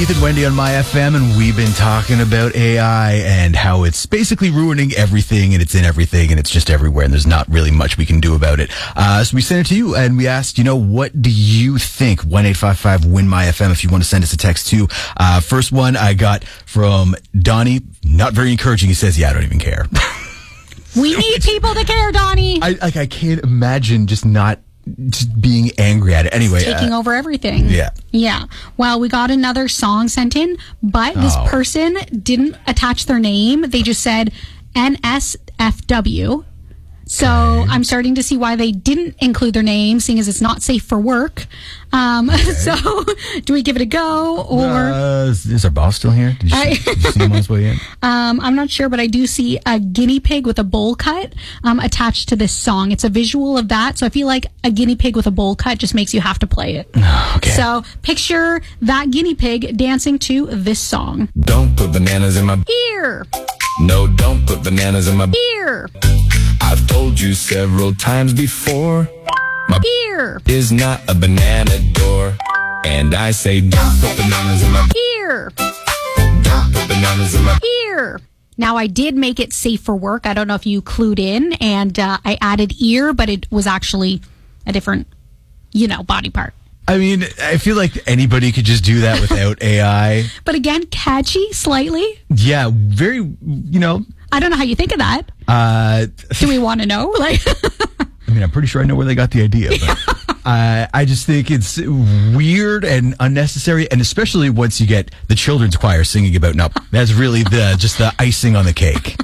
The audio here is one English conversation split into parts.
Keith and Wendy on My FM, and we've been talking about AI and how it's basically ruining everything, and it's in everything, and it's just everywhere, and there's not really much we can do about it. So we sent it to you, and we asked, what do you think? 1-855-WIN-MY-FM if you want to send us a text too. First one I got from Donnie, not very encouraging. He says, I don't even care. We need people to care, Donnie. I can't imagine just being angry at it. Anyway. Taking over everything. Yeah. Yeah. Well, we got another song sent in, but this person didn't attach their name. They just said NSFW. So I'm starting to see why they didn't include their name, seeing as it's not safe for work. So do we give it a go, or is our boss still here? Did you see him on his way in? I'm not sure, but I do see a guinea pig with a bowl cut attached to this song. It's a visual of that, so I feel like a guinea pig with a bowl cut just makes you have to play it. Okay. So picture that guinea pig dancing to this song. Don't put bananas in my ear. No, don't put bananas in my ear. I've told you several times before, my ear is not a banana door. And I say, don't put bananas in my ear. Don't put bananas in my ear. Now, I did make it safe for work. I don't know if you clued in, and I added ear, but it was actually a different, body part. I mean, I feel like anybody could just do that without AI. But again, catchy, slightly. Yeah, very, I don't know how you think of that. Do we want to know? I mean, I'm pretty sure I know where they got the idea. But I just think it's weird and unnecessary, and especially once you get the children's choir singing about, no, that's really just the icing on the cake.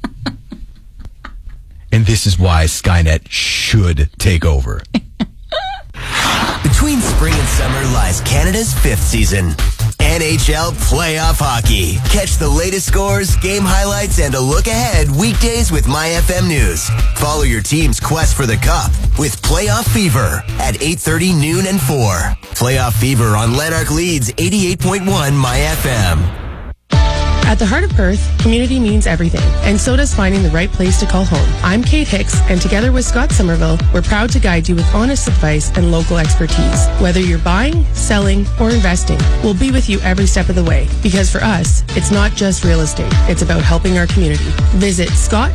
And this is why Skynet should take over. Between spring and summer lies Canada's 5th season. NHL Playoff Hockey. Catch the latest scores, game highlights, and a look ahead weekdays with MyFM News. Follow your team's quest for the Cup with Playoff Fever at 8:30, noon, and 4. Playoff Fever on Lanark Leeds 88.1 MyFM. At the heart of Perth, community means everything, and so does finding the right place to call home. I'm Kate Hicks, and together with Scott Somerville, we're proud to guide you with honest advice and local expertise. Whether you're buying, selling, or investing, we'll be with you every step of the way. Because for us, it's not just real estate, it's about helping our community. Visit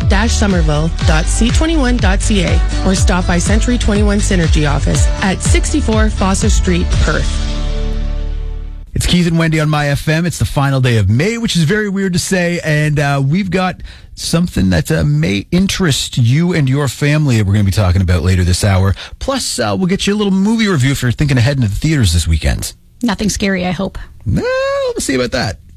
scott-somerville.c21.ca or stop by Century 21 Synergy office at 64 Foster Street, Perth. It's Keith and Wendy on My FM. It's the final day of May, which is very weird to say, and we've got something that may interest you and your family that we're going to be talking about later this hour. Plus, we'll get you a little movie review if you're thinking of heading to the theaters this weekend. Nothing scary, I hope. Well, we'll see about that.